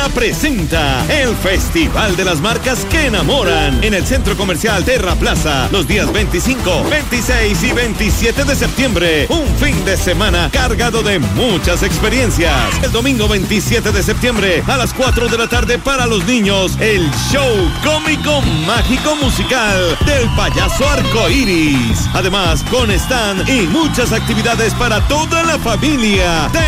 Terra presenta el Festival de las Marcas que Enamoran en el Centro Comercial Terra Plaza los días 25, 26 y 27 de septiembre. Un fin de semana cargado de muchas experiencias. El domingo 27 de septiembre a las 4 de la tarde para los niños, el show cómico mágico musical del payaso Arcoíris. Además, con stand y muchas actividades para toda la familia.